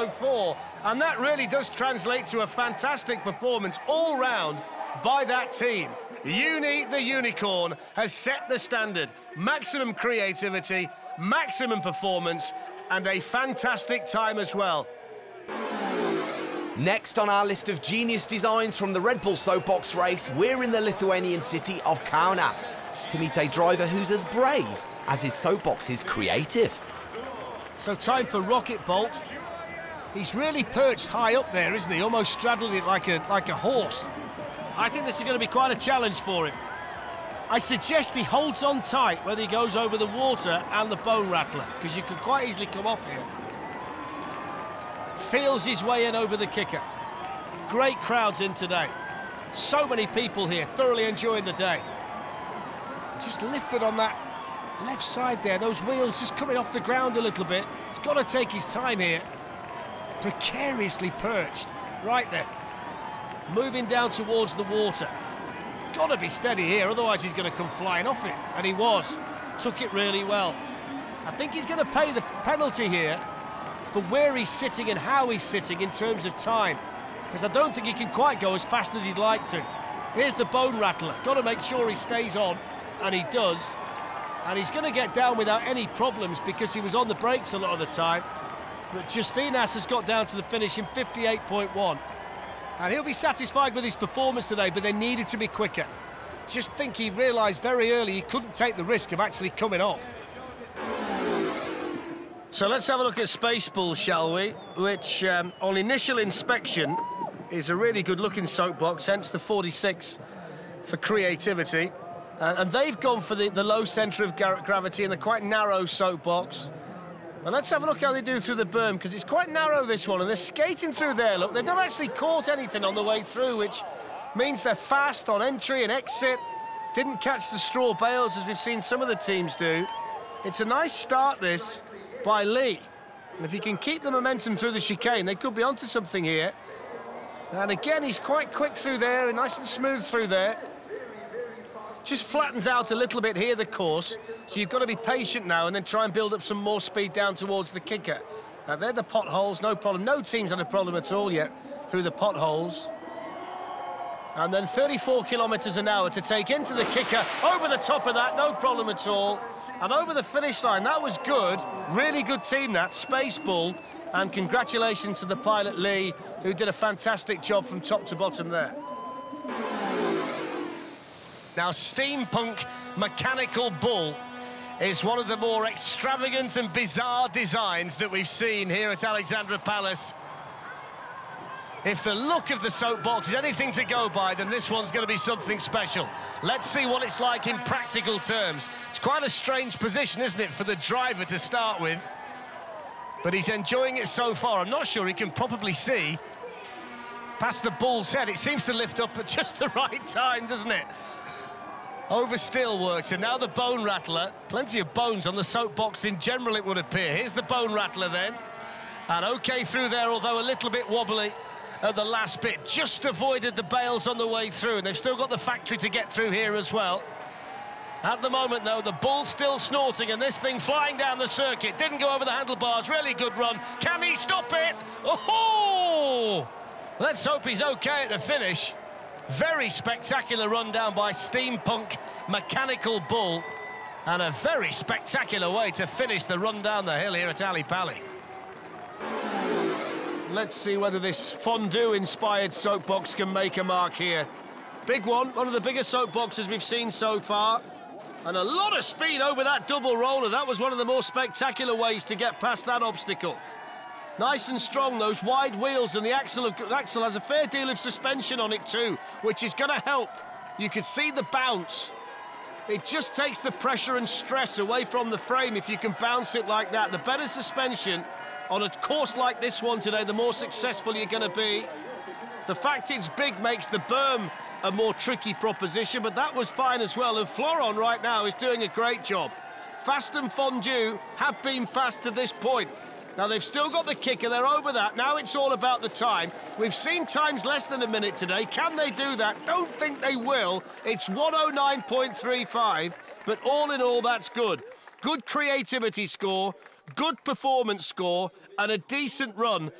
1:04, and that really does translate to a fantastic performance all round by that team. Uni, the unicorn, has set the standard. Maximum creativity, maximum performance, and a fantastic time as well. Next on our list of genius designs from the Red Bull Soapbox race, we're in the Lithuanian city of Kaunas to meet a driver who's as brave as his soapbox is creative. So time for Rocket Bolt. He's really perched high up there, isn't he? Almost straddling it like a horse. I think this is going to be quite a challenge for him. I suggest he holds on tight whether he goes over the water and the bone rattler, because you could quite easily come off here. Feels his way in over the kicker. Great crowds in today. So many people here, thoroughly enjoying the day. Just lifted on that left side there, those wheels just coming off the ground a little bit. He's got to take his time here. Precariously perched, right there. Moving down towards the water. Got to be steady here, otherwise he's going to come flying off it. And he was. Took it really well. I think he's going to pay the penalty here for where he's sitting and how he's sitting in terms of time, because I don't think he can quite go as fast as he'd like to. Here's the bone rattler. Got to make sure he stays on, and he does. And he's going to get down without any problems because he was on the brakes a lot of the time. But Justinas has got down to the finish in 58.1. And he'll be satisfied with his performance today, but they needed to be quicker. Just think he realised very early he couldn't take the risk of actually coming off. So let's have a look at Space Bull, shall we? Which, on initial inspection, is a really good-looking soapbox, hence the 46 for creativity. And they've gone for the low centre of gravity and the quite narrow soapbox. And let's have a look how they do through the berm, because it's quite narrow, this one, and they're skating through there. Look, they've not actually caught anything on the way through, which means they're fast on entry and exit. Didn't catch the straw bales, as we've seen some of the teams do. It's a nice start, this, by Lee. And if he can keep the momentum through the chicane, they could be onto something here. And again, he's quite quick through there, and nice and smooth through there. Just flattens out a little bit here, the course, so you've got to be patient now and then try and build up some more speed down towards the kicker. Now, they're the potholes, no problem. No team's had a problem at all yet through the potholes. And then 34 kilometres an hour to take into the kicker. Over the top of that, no problem at all. And over the finish line, that was good. Really good team, that, Space Bull. And congratulations to the pilot, Lee, who did a fantastic job from top to bottom there. Now, Steampunk Mechanical Bull is one of the more extravagant and bizarre designs that we've seen here at Alexandra Palace. If the look of the soapbox is anything to go by, then this one's going to be something special. Let's see what it's like in practical terms. It's quite a strange position, isn't it, for the driver to start with? But he's enjoying it so far. I'm not sure he can probably see past the bull's head. It seems to lift up at just the right time, doesn't it? Oversteer works, and now the bone rattler. Plenty of bones on the soapbox in general, it would appear. Here's the bone rattler then. And OK through there, although a little bit wobbly at the last bit. Just avoided the bales on the way through, and they've still got the factory to get through here as well. At the moment, though, the bull's still snorting, and this thing flying down the circuit. Didn't go over the handlebars. Really good run. Can he stop it? Oh! Let's hope he's OK at the finish. Very spectacular run down by Steampunk Mechanical Bull, and a very spectacular way to finish the run down the hill here at Ali Pali. Let's see whether this fondue-inspired soapbox can make a mark here. Big one of the biggest soapboxes we've seen so far. And a lot of speed over that double roller. That was one of the more spectacular ways to get past that obstacle. Nice and strong, those wide wheels, and the axle has a fair deal of suspension on it too, which is going to help. You can see the bounce. It just takes the pressure and stress away from the frame if you can bounce it like that. The better suspension on a course like this one today, the more successful you're going to be. The fact it's big makes the berm a more tricky proposition, but that was fine as well. And Floron right now is doing a great job. Fast and Fondue have been fast to this point. Now, they've still got the kicker, they're over that. Now it's all about the time. We've seen times less than a minute today. Can they do that? Don't think they will. It's 109.35, but all in all, that's good. Good creativity score, good performance score, and a decent run